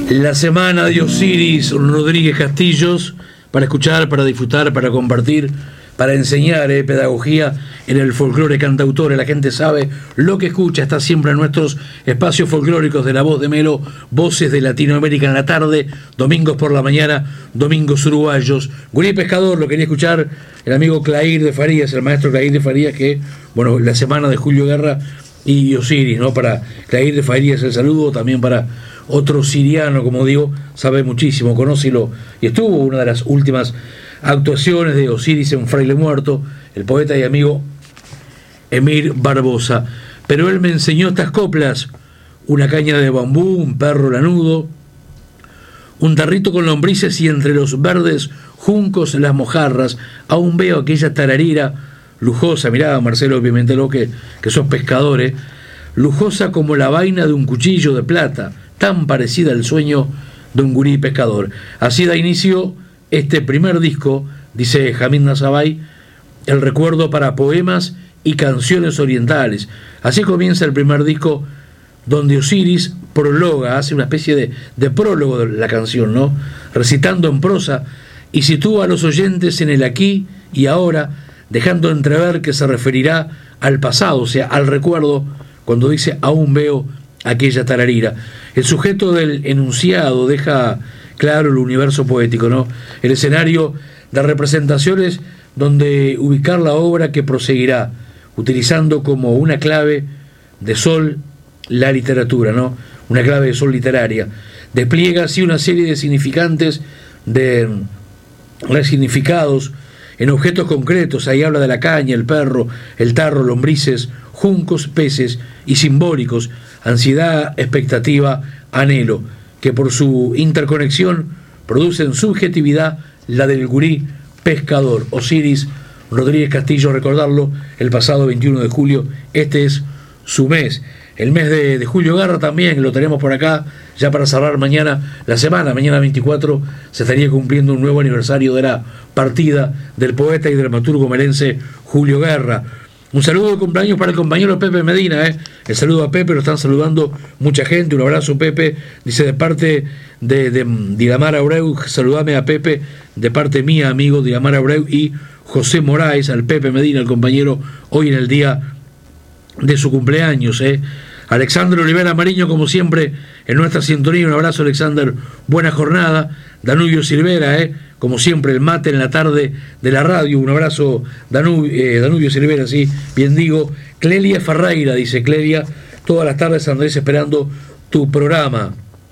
La semana de Osiris Rodríguez Castillos, para escuchar, para disfrutar, para compartir, para enseñar pedagogía en el folclore cantautor. La gente sabe lo que escucha, está siempre en nuestros espacios folclóricos de La Voz de Melo, Voces de Latinoamérica en la tarde, domingos por la mañana, domingos uruguayos. Gurí Pescador, lo quería escuchar el amigo Clair de Farías, el maestro Clair de Farías, que, bueno, la semana de Julio Guerra y Osiris, ¿no? Para Clair de Farías el saludo, también para otro siriano, como digo, sabe muchísimo, conócelo, y estuvo una de las últimas actuaciones de Osiris en Fraile Muerto, el poeta y amigo Emir Barbosa. Pero él me enseñó estas coplas: una caña de bambú, un perro lanudo, un tarrito con lombrices y entre los verdes juncos las mojarras. Aún veo aquella tararira lujosa, mirá Marcelo Pimenteló, que sos pescador, lujosa como la vaina de un cuchillo de plata, tan parecida al sueño de un gurí pescador. Así da inicio este primer disco, dice Hamid Nazabay, el recuerdo para poemas y canciones orientales. Así comienza el primer disco, donde Osiris prologa, hace una especie de prólogo de la canción, ¿no? Recitando en prosa, y sitúa a los oyentes en el aquí y ahora, dejando entrever que se referirá al pasado, o sea, al recuerdo, cuando dice aún veo aquella tararira. El sujeto del enunciado deja claro el universo poético, ¿no? El escenario de representaciones donde ubicar la obra que proseguirá, utilizando como una clave de sol la literatura, ¿no? Una clave de sol literaria. Despliega así una serie de significantes, de resignificados en objetos concretos. Ahí habla de la caña, el perro, el tarro, lombrices, juncos, peces, y simbólicos, ansiedad, expectativa, anhelo, que por su interconexión producen subjetividad, la del gurí pescador. Osiris Rodríguez Castillo, recordarlo, el pasado 21 de julio, este es su mes. El mes de Julio Guerra también, lo tenemos por acá, ya para cerrar mañana la semana. Mañana 24 se estaría cumpliendo un nuevo aniversario de la partida del poeta y dramaturgo melense Julio Guerra. Un saludo de cumpleaños para el compañero Pepe Medina, El saludo a Pepe, lo están saludando mucha gente. Un abrazo, Pepe. Dice, de parte de Dilamar Abreu, saludame a Pepe, de parte mía, amigo Dilamar Abreu y José Moraes, al Pepe Medina, el compañero, hoy en el día de su cumpleaños, Alexander Olivera Mariño, como siempre, en nuestra sintonía. Un abrazo, Alexander, buena jornada. Danubio Silvera, como siempre, el mate en la tarde de la radio. Un abrazo, Danubio Silvera, sí, bien digo. Clelia Ferreira, dice Clelia, todas las tardes Andrés esperando tu programa.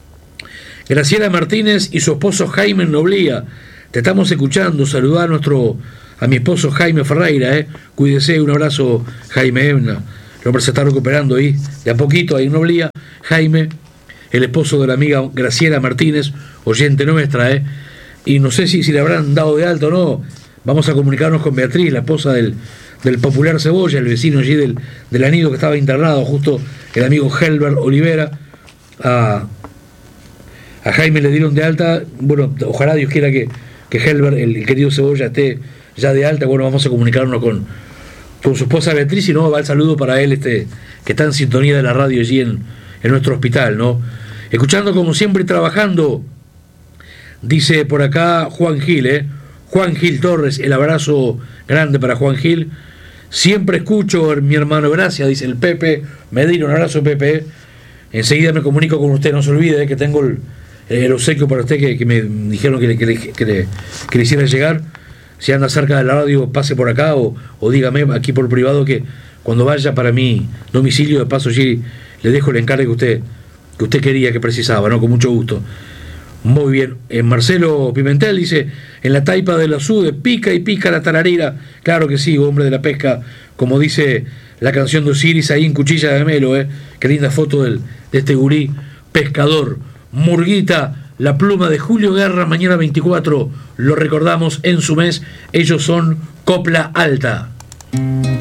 Graciela Martínez y su esposo Jaime Noblía, te estamos escuchando. Saludar a mi esposo Jaime Ferreira, cuídese. Un abrazo, Jaime. El hombre se está recuperando ahí, de a poquito, ahí en Noblía. Jaime, el esposo de la amiga Graciela Martínez, oyente nuestra, y no sé si le habrán dado de alto o no. Vamos a comunicarnos con Beatriz, la esposa del popular Cebolla, el vecino allí del anido que estaba internado, justo el amigo Helbert Olivera. A Jaime le dieron de alta. Bueno, ojalá Dios quiera que Helbert, el querido Cebolla, esté ya de alta. Bueno, vamos a comunicarnos con su esposa Beatriz, y no va el saludo para él, que está en sintonía de la radio allí en nuestro hospital, ¿no? Escuchando como siempre y trabajando, dice por acá Juan Gil, Juan Gil Torres, el abrazo grande para Juan Gil. Siempre escucho, mi hermano, gracias, dice el Pepe Medina. Un abrazo, Pepe. Enseguida me comunico con usted, no se olvide que tengo el obsequio para usted que me dijeron que le hiciera llegar. Si anda cerca de la radio, pase por acá o dígame aquí por privado, que cuando vaya para mi domicilio, de paso allí le dejo el encargo que usted quería, que precisaba, ¿no? Con mucho gusto. Muy bien. Marcelo Pimentel dice, en la taipa de la Sude, pica y pica la tararira. Claro que sí, hombre de la pesca, como dice la canción de Osiris, ahí en Cuchilla de Melo, Qué linda foto de este gurí pescador. Murguita, la pluma de Julio Guerra, mañana 24, lo recordamos en su mes. Ellos son Copla Alta.